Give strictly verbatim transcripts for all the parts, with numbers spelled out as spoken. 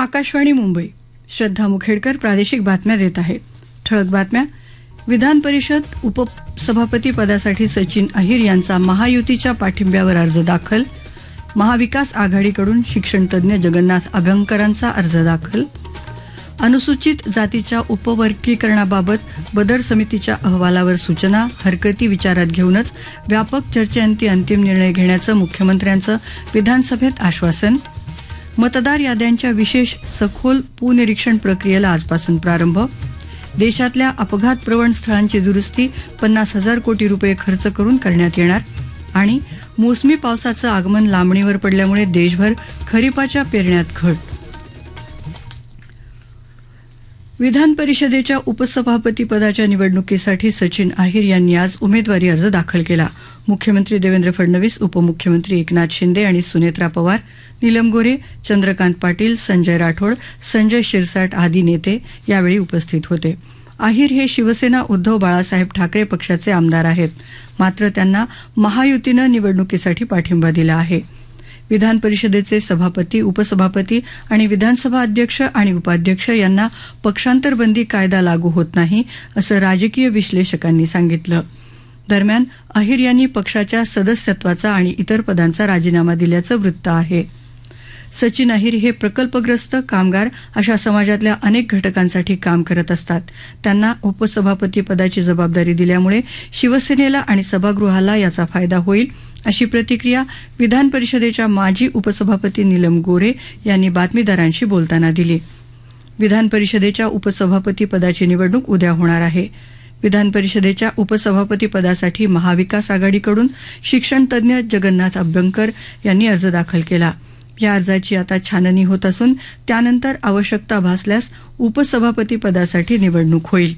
आकाशवाणी मुंबई. श्रद्धा मुखेडकर प्रादेशिक बातम्या देत आहे. ठळक बातम्या. विधान परिषद उपसभापती पदासाठी सचिन अहिर यांचा महायुतीच्या पाठिंब्यावर अर्ज दाखल. महाविकास आघाडीकडून शिक्षणतज्ज्ञ जगन्नाथ अभ्यंकरांचा अर्ज दाखल. अनुसूचित जातीच्या उपवर्गीकरणाबाबत बदर समितीच्या अहवालावर सूचना हरकती विचारात घेऊनच व्यापक चर्चेअंती अंतिम निर्णय घेण्याचं मुख्यमंत्र्यांचं विधानसभेत आश्वासन. मतदार याद्यांच्या विशेष सखोल पुनरीक्षण प्रक्रियेला आजपासून प्रारंभ. देशातल्या अपघात प्रवण स्थळांची दुरुस्ती पन्नास हजार कोटी रुपये खर्च करून करण्यात येणार. आणि मोसमी पावसाचं आगमन लांबणीवर पडल्यामुळे देशभर खरीपाच्या पेरण्यात घट. विधान परिषदेच्या उपसभापती पदाच्या निवडणुकीसाठी सचिन अहिर यांनी आज उमेदवारी अर्ज दाखल केला. मुख्यमंत्री देवेंद्र फडणवीस, उपमुख्यमंत्री एकनाथ शिंदे आणि सुनेत्रा पवार, नीलम गोरे, चंद्रकांत पाटील, संजय राठोड, संजय शिरसाट आदी नेते यावेळी उपस्थित होते. अहिर हे शिवसेना उद्धव बाळासाहेब ठाकरे पक्षाचे आमदार आहेत. मात्र त्यांना महायुतीनं निवडणुकीसाठी पाठिंबा दिला आहे. विधान परिषदेचे सभापती, उपसभापती आणि विधानसभा अध्यक्ष आणि उपाध्यक्ष यांना पक्षांतरबंदी कायदा लागू होत नाही, असं राजकीय विश्लेषकांनी सांगितलं. दरम्यान अहिर यांनी पक्षाच्या सदस्यत्वाचा आणि इतर पदांचा राजीनामा दिल्याचं वृत्त आहे. सचिन अहिर हे प्रकल्पग्रस्त, कामगार अशा समाजातल्या अनेक घटकांसाठी काम करत असतात. त्यांना उपसभापती पदाची जबाबदारी दिल्यामुळे शिवसेनेला आणि सभागृहाला याचा फायदा होईल, अशी प्रतिक्रिया विधान परिषदेच्या माजी उपसभापती नीलम गोरे यांनी बातमीदारांशी बोलताना दिली. विधान परिषदेच्या उपसभापती पदाची निवडणूक उद्या होणार आहे. विधान परिषदेच्या उपसभापती पदासाठी महाविकास आघाडीकडून शिक्षणतज्ज्ञ जगन्नाथ अभ्यंकर यांनी अर्ज दाखल केला. या अर्जाची आता छाननी होत असून त्यानंतर आवश्यकता भासल्यास उपसभापती पदासाठी निवडणूक होईल.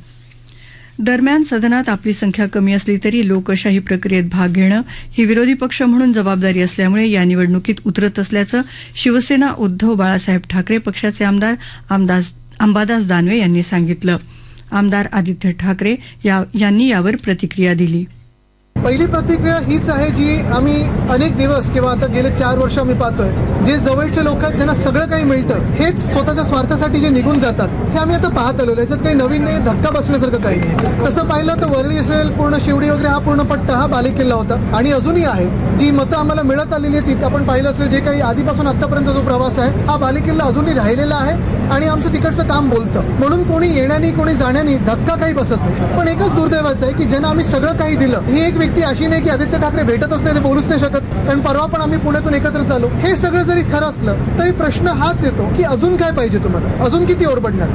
दरम्यान सदनात आपली संख्या कमी असली तरी लोकशाही प्रक्रियेत भाग घेणं ही विरोधी पक्ष म्हणून जबाबदारी असल्यामुळे या निवडणुकीत उतरत असल्याचं शिवसेना उद्धव बाळासाहेब ठाकरे पक्षाचे आमदार आमदास अंबादास दानवे यांनी सांगितलं. आमदार आदित्य ठाकरे या, यांनी यावर प्रतिक्रिया दिली. पहिली प्रतिक्रिया हीच आहे जी आम्ही अनेक दिवस किंवा आता गेले चार वर्ष आम्ही पाहतोय, जे जवळचे लोक आहेत ज्यांना सगळं काही मिळतं हेच स्वतःच्या स्वार्थासाठी जे निघून जातात, हे आम्ही आता पाहत आलो. याच्यात काही नवीन नाही, धक्का बसण्यासारखं काही नाही. तसं पाहिलं तर वरळी असेल, पूर्ण शिवडी वगैरे हा पूर्ण पट्टा हा बालेकिल्ला होता आणि अजूनही आहे. जी मतं आम्हाला मिळत आलेली आहेत ती आपण पाहिलं असेल, जे काही आधीपासून आतापर्यंत जो प्रवास आहे हा बालेकिल्ला अजूनही राहिलेला आहे आणि आमचं तिकडचं काम बोलतं. म्हणून कोणी येण्यानी कोणी जाण्यानी धक्का काही बसत नाही. पण एकच दुर्दैवाचं आहे की ज्यांना आम्ही सगळं काही दिलं, ही एक व्यक्ती अशी नाही की आदित्य ठाकरे भेटतच नाही, ते बोलूच नाही शकत. कारण परवा पण आम्ही पुण्यातून एकत्र झालो. हे सगळं जरी खरं असलं तरी प्रश्न हाच येतो की अजून काय पाहिजे तुम्हाला, अजून किती ओरबडणार.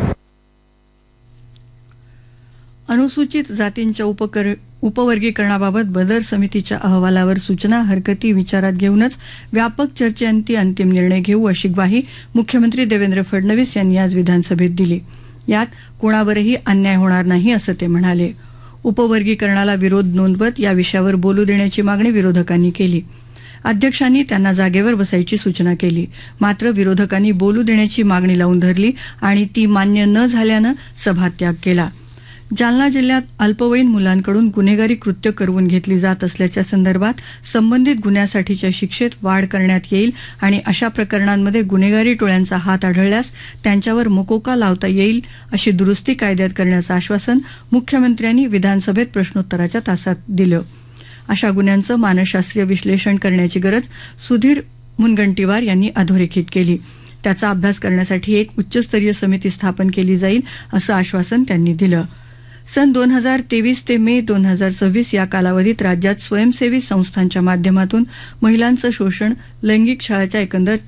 अनुसूचित जातींच्या उपकर उपवर्गीकरणाबाबत बदर समितीच्या अहवालावर सूचना हरकती विचारात घेऊनच व्यापक चर्चेअंती अंतिम निर्णय घेऊ, अशी ग्वाही मुख्यमंत्री देवेंद्र फडणवीस यांनी आज विधानसभेत दिली. यात कोणावरही अन्याय होणार नाही, असं ते म्हणाले. उपवर्गीकरणाला विरोध नोंदवत या विषयावर बोलू देण्याची मागणी विरोधकांनी केली. अध्यक्षांनी त्यांना जागेवर बसायची सूचना केली. मात्र विरोधकांनी बोलू देण्याची मागणी लावून धरली आणि ती मान्य न झाल्यानं सभात्याग केला. जालना जिल्ह्यात अल्पवयीन मुलांकडून गुन्हेगारी कृत्य करवून घेतली जात असल्याच्या संदर्भात संबंधित गुन्ह्यासाठीच्या शिक्षेत वाढ करण्यात येईल आणि अशा प्रकरणांमध्ये गुन्हेगारी टोळ्यांचा हात आढळल्यास त्यांच्यावर मकोका लावता येईल, अशी दुरुस्ती कायद्यात करण्याचं आश्वासन मुख्यमंत्र्यांनी विधानसभेत प्रश्नोत्तराच्या तासात दिलं. अशा गुन्ह्यांचं मानसशास्त्रीय विश्लेषण करण्याची गरज सुधीर मुनगंटीवार यांनी अधोरेखित केली. त्याचा अभ्यास करण्यासाठी एक उच्चस्तरीय समिती स्थापन केली जाईल, असं आश्वासन त्यांनी दिलं. सन दोन हजार तेवीस ते मे दोन हजार सव्वीस या कालावधीत राज्यात स्वयंसेवी संस्थांच्या माध्यमातून महिलांचं शोषण, लैंगिक छळाच्या एकंदर